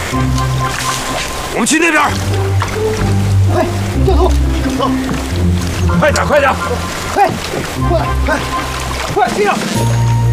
我们去那边。 快，掉头，走， 快点，快点， 快，过来，快，快，这样。